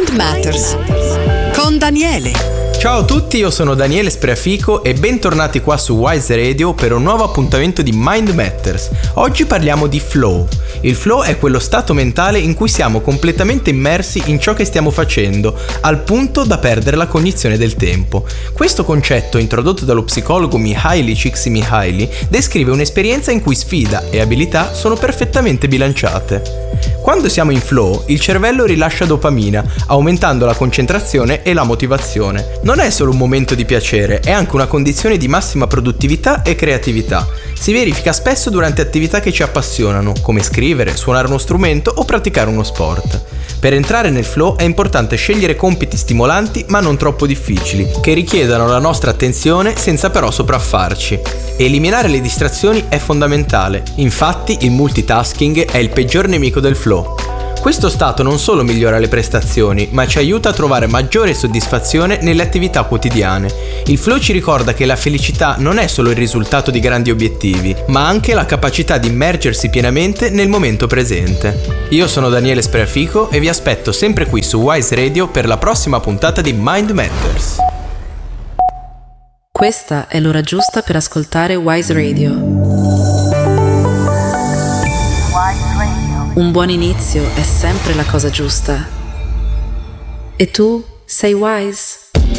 Mind Matters con Daniele. Ciao a tutti, io sono Daniele Spreafico e bentornati qua su Wise Radio per un nuovo appuntamento di Mind Matters. Oggi parliamo di flow. Il flow è quello stato mentale in cui siamo completamente immersi in ciò che stiamo facendo, al punto da perdere la cognizione del tempo. Questo concetto, introdotto dallo psicologo Mihaly Csikszentmihalyi, descrive un'esperienza in cui sfida e abilità sono perfettamente bilanciate. Quando siamo in flow, il cervello rilascia dopamina, aumentando la concentrazione e la motivazione. Non è solo un momento di piacere, è anche una condizione di massima produttività e creatività. Si verifica spesso durante attività che ci appassionano, come scrivere, suonare uno strumento o praticare uno sport. Per entrare nel flow è importante scegliere compiti stimolanti ma non troppo difficili, che richiedano la nostra attenzione senza però sopraffarci. Eliminare le distrazioni è fondamentale, infatti il multitasking è il peggior nemico del flow. Questo stato non solo migliora le prestazioni, ma ci aiuta a trovare maggiore soddisfazione nelle attività quotidiane. Il flow ci ricorda che la felicità non è solo il risultato di grandi obiettivi, ma anche la capacità di immergersi pienamente nel momento presente. Io sono Daniele Spreafico e vi aspetto sempre qui su Wise Radio per la prossima puntata di Mind Matters. Questa è l'ora giusta per ascoltare Wise Radio. Un buon inizio è sempre la cosa giusta. E tu sei wise?